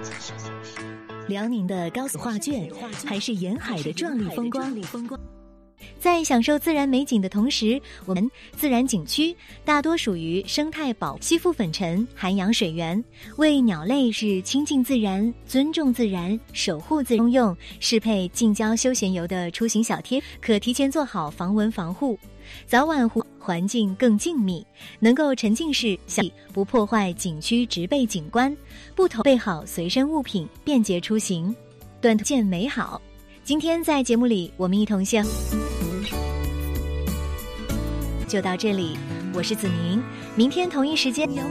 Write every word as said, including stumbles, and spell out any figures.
辽宁的高速画卷，还是沿海的壮丽风光？在享受自然美景的同时，我们自然景区大多属于生态保吸附粉尘涵养水源，为鸟类是亲近自然、尊重自然、守护自然用，适配近郊休闲游的出行小贴，可提前做好防蚊防护，早晚湖环境更静谧，能够沉浸式享不破坏景区植被景观，不投备好随身物品，便捷出行，短途见美好。今天在节目里，我们一同向就到这里，我是子宁，明天同一时间。